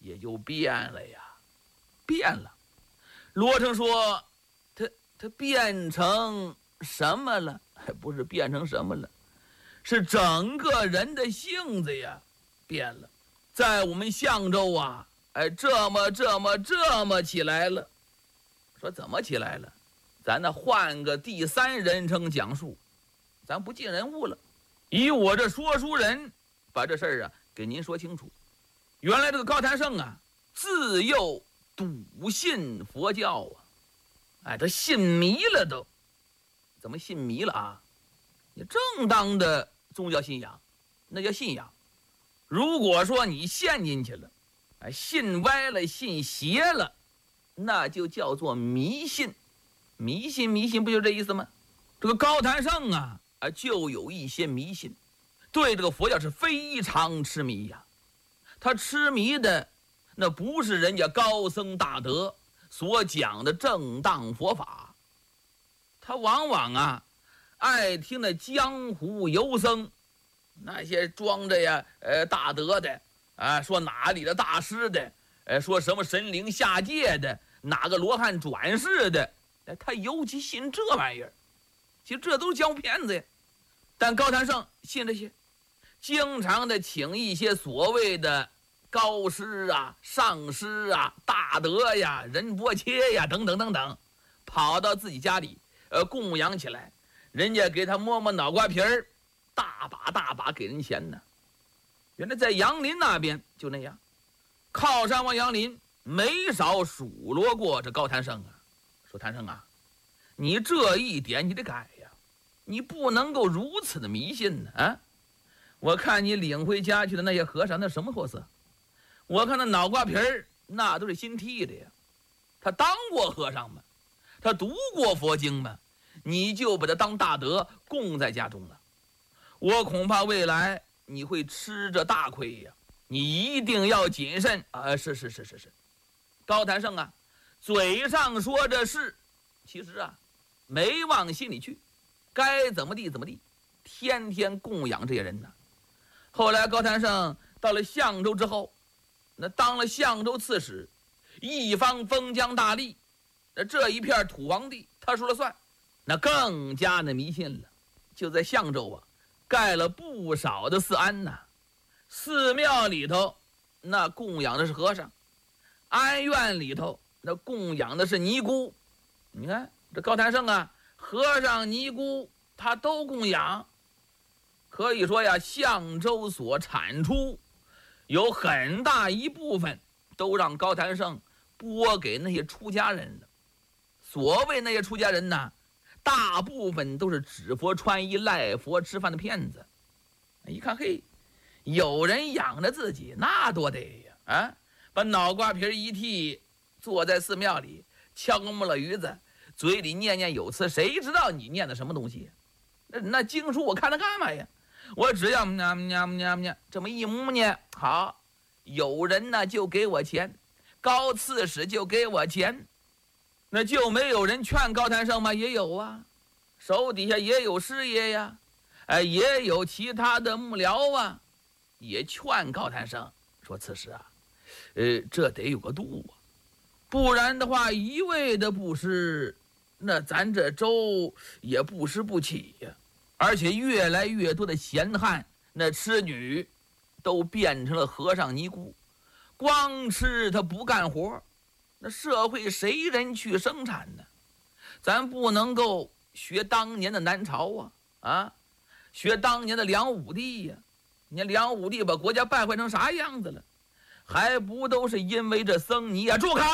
也就变了呀，变了。罗成说，他变成什么了？不是变成什么了，是整个人的性子呀变了。在我们象州啊，这么起来了。说怎么起来了？咱那换个第三人称讲述，咱不进人物了，以我这说书人把这事儿啊给您说清楚。原来这个高谭胜啊，自幼笃信佛教啊，他信迷了都。怎么信迷了啊？你正当的宗教信仰，那叫信仰。如果说你陷进去了，信歪了，信邪了，那就叫做迷信。迷信不就这意思吗？这个高谭胜啊，就有一些迷信，对这个佛教是非常痴迷呀。他痴迷的那不是人家高僧大德所讲的正当佛法，他往往啊爱听那江湖游僧，那些装着呀大德的啊，说哪里的大师的，说什么神灵下界的，哪个罗汉转世的，他尤其信这玩意儿。其实这都是江湖骗子呀。但高谭胜信这些，经常的请一些所谓的高师啊、上师啊、大德呀、仁波切呀等等，跑到自己家里供养起来，人家给他摸摸脑瓜皮儿，大把给人钱呢。原来在杨林那边就那样，靠山王杨林没少数落过这高谭胜啊，说谭胜啊，你这一点你得改呀，你不能够如此的迷信呢啊！我看你领回家去的那些和尚，那什么货色？我看那脑瓜皮儿，那都是新剃的呀。他当过和尚吗？他读过佛经吗？你就把他当大德供在家中了，我恐怕未来你会吃着大亏呀！你一定要谨慎啊！是。高谭胜啊，嘴上说着是，其实啊，没往心里去，该怎么地，天天供养这些人呢。后来高谭胜到了相州之后，那当了相州刺史，一方封疆大吏，那这一片土皇帝他说了算，那更加的迷信了。就在相州啊，盖了不少的寺庵呐，寺庙里头那供养的是和尚，庵院里头那供养的是尼姑。你看这高谭胜啊，和尚尼姑他都供养。可以说呀，相州所产出有很大一部分都让高谭胜拨给那些出家人了。所谓那些出家人呢，大部分都是指佛穿衣赖佛吃饭的骗子。一看嘿，有人养着自己那多得呀啊！把脑瓜皮一剃，坐在寺庙里敲木了鱼子，嘴里念念有词，谁知道你念的什么东西？那经书我看它干嘛呀？我只要这么一摸念，好，有人呢就给我钱，高刺史就给我钱。那就没有人劝高谭胜吗？也有啊，手底下也有师爷呀，也有其他的幕僚啊，也劝高谭胜说：“刺史啊，这得有个度啊，不然的话，一味的布施，那咱这州也布施不起呀。而且越来越多的闲汉，那痴女都变成了和尚尼姑，光吃他不干活，那社会谁人去生产呢？咱不能够学当年的南朝啊，学当年的梁武帝呀。你看梁武帝把国家败坏成啥样子了，还不都是因为这僧尼啊？住口！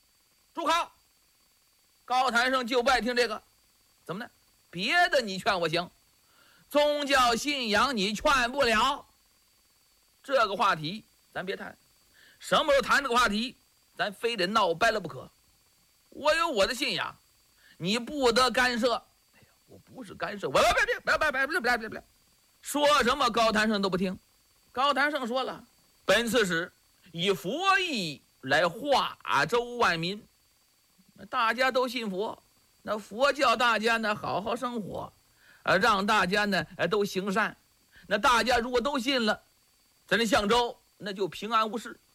高谭胜就不爱听这个，怎么呢？别的你劝我行，宗教信仰你劝不了。这个话题咱别谈，什么时候谈这个话题，咱非得闹掰了不可。我有我的信仰，你不得干涉。哎呀，我不是干涉，我别，说什么高谭胜都不听。高谭胜说了，本刺史以佛意来化州万民，大家都信佛，那佛教大家呢好好生活，让大家呢都行善。那大家如果都信了，咱这相州那就平安无事。